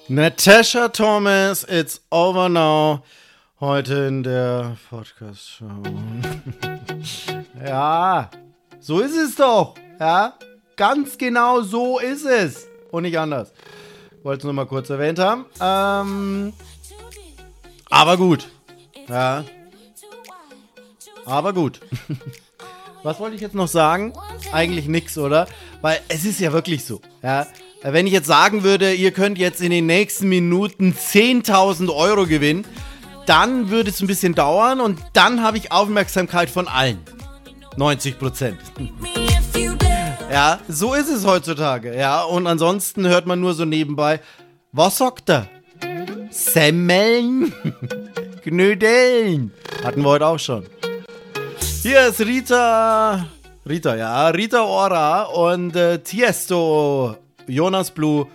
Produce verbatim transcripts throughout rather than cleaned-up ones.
Natasha Thomas, it's over now. Heute in der Podcast-Show. Ja, so ist es doch. Ja, ganz genau so ist es. Und nicht anders. Wollte es nur mal kurz erwähnt haben. Ähm, aber gut. Ja. Aber gut. Was wollte ich jetzt noch sagen? Eigentlich nix, oder? Weil es ist ja wirklich so. Ja. Wenn ich jetzt sagen würde, ihr könnt jetzt in den nächsten Minuten zehntausend Euro gewinnen, dann würde es ein bisschen dauern und dann habe ich Aufmerksamkeit von allen. neunzig Prozent. Ja, so ist es heutzutage. Ja, und ansonsten hört man nur so nebenbei, was sagt er? Semmeln? Knödeln. Hatten wir heute auch schon. Hier ist Rita, Rita, ja, Rita Ora und äh, Tiesto, Jonas Blue.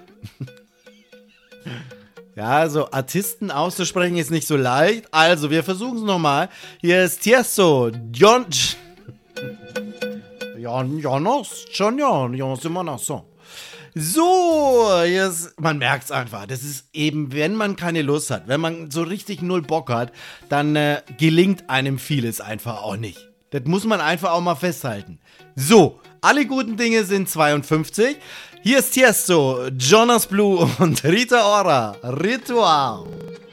Ja, also Artisten auszusprechen ist nicht so leicht. Also, wir versuchen es nochmal. Hier ist Tiesto, Jon... Jan, Jonas, schon Jan, Jonas immer noch so. So, jetzt, man merkt es einfach. Das ist eben, wenn man keine Lust hat, wenn man so richtig null Bock hat, dann äh, gelingt einem vieles einfach auch nicht. Das muss man einfach auch mal festhalten. So, alle guten Dinge sind zweiundfünfzig. Hier ist Tiesto, Jonas Blue und Rita Ora. Ritual.